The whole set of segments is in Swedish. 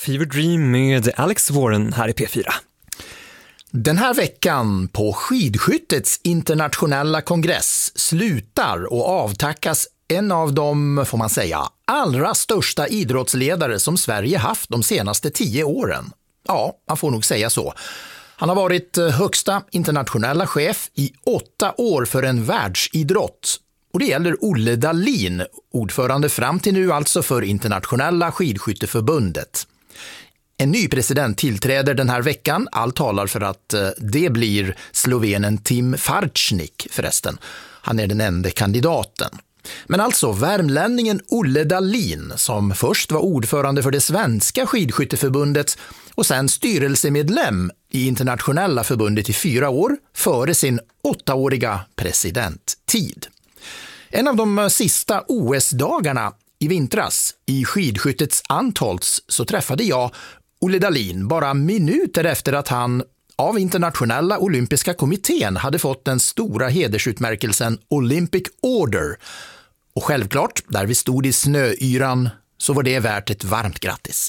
Fever Dream med Alex Warren här i P4. Den här veckan på skidskyttets internationella kongress slutar och avtackas en av de, får man säga, allra största idrottsledare som Sverige haft de senaste 10 åren. Ja, man får nog säga så. Han har varit högsta internationella chef i 8 år för en världsidrott. Och det gäller Olle Dahlin, ordförande fram till nu alltså för Internationella skidskytteförbundet. En ny president tillträder den här veckan. Allt talar för att det blir slovenen Tim Farčnik förresten. Han är den enda kandidaten. Men alltså värmlänningen Olle Dahlin, som först var ordförande för det svenska skidskytteförbundet och sen styrelsemedlem i internationella förbundet i 4 år före sin 8-åriga presidenttid. En av de sista OS-dagarna i vintras i skidskyttets Antholz så träffade jag Olle Dahlin bara minuter efter att han av internationella olympiska kommittén hade fått den stora hedersutmärkelsen Olympic Order. Och självklart, där vi stod i snöyran så var det värt ett varmt grattis.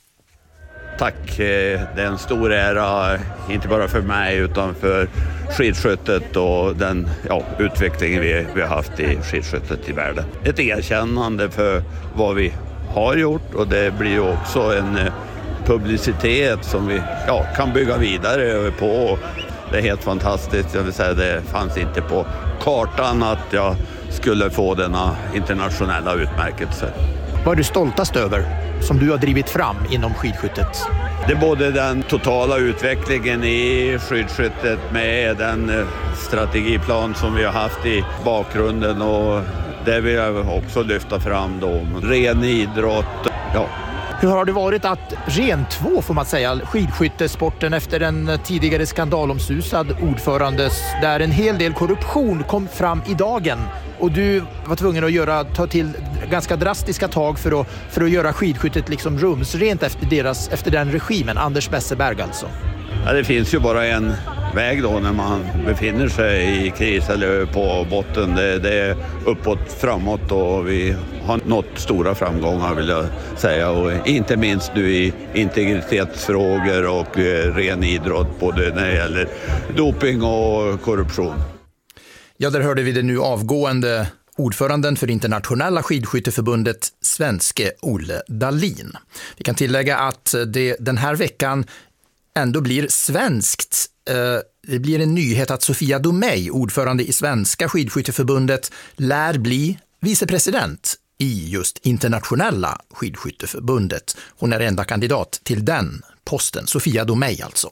Tack, det är en stor ära, inte bara för mig utan för skidskyttet och den utvecklingen vi har haft i skidskyttet i världen. Ett erkännande för vad vi har gjort, och det blir ju också en publicitet som vi kan bygga vidare på. Det är helt fantastiskt. Jag vill säga, det fanns inte på kartan att jag skulle få denna internationella utmärkelse. Vad är du stoltast över som du har drivit fram inom skidskyttet? Det är både den totala utvecklingen i skidskyttet med den strategiplan som vi har haft i bakgrunden, och det vill jag också lyfta fram då. Ren idrott. Ja. Hur har det varit att rentvå, får man säga, skidskyttesporten efter en tidigare skandalomsusad ordförande där en hel del korruption kom fram i dagen och du var tvungen att ta till ganska drastiska tag för att göra skidskyttet liksom rumsrent efter den regimen, Anders Besseberg alltså? Ja, det finns ju bara en väg då när man befinner sig i kris eller på botten. Det är uppåt, framåt, och vi har nått stora framgångar vill jag säga, och inte minst nu i integritetsfrågor och ren idrott, både när det gäller doping och korruption. Ja, där hörde vi det nu avgående ordföranden för Internationella skidskytteförbundet, svenske Olle Dahlin. Vi kan tillägga att det den här veckan ändå blir svenskt. Det blir en nyhet att Sofia Domey, ordförande i Svenska skidskytteförbundet, lär bli vicepresident i just Internationella skidskytteförbundet. Hon är enda kandidat till den posten, Sofia Domey alltså.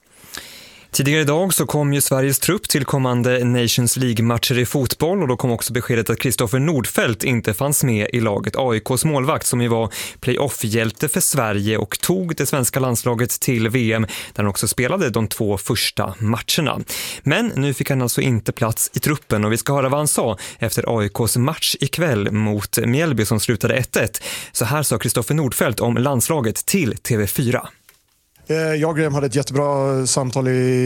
Tidigare idag så kom ju Sveriges trupp till kommande Nations League-matcher i fotboll, och då kom också beskedet att Kristoffer Nordfeldt inte fanns med i laget. AIKs målvakt som ju var playoff-hjälte för Sverige och tog det svenska landslaget till VM där han också spelade de 2 första matcherna. Men nu fick han alltså inte plats i truppen, och vi ska höra vad han sa efter AIKs match ikväll mot Mjällby som slutade 1-1. Så här sa Kristoffer Nordfeldt om landslaget till TV4. Jag och Graham hade ett jättebra samtal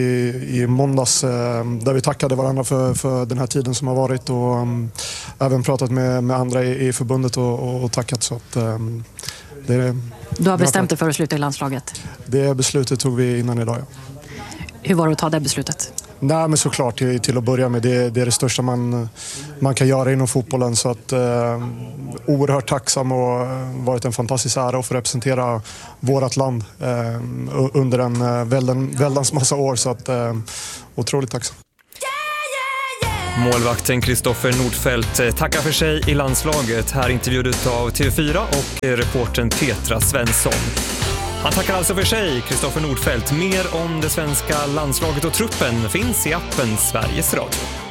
i måndags där vi tackade varandra för den här tiden som har varit, och även pratat med andra i förbundet och tackat. Så att, du har bestämt dig för att sluta i landslaget? Det beslutet tog vi innan idag, ja. Hur var det att ta det beslutet? Nej, men såklart till att börja med. Det är det största man kan göra inom fotbollen. Så att oerhört tacksam, och varit en fantastisk ära att få representera vårt land under en väldans massa år. Så att otroligt tacksam. Målvakten Kristoffer Nordfeldt tackar för sig i landslaget. Här intervjuet av TV4 och reportern Petra Svensson. Han tackar alltså för sig, Kristoffer Nordfeldt. Mer om det svenska landslaget och truppen finns i appen Sveriges Radio.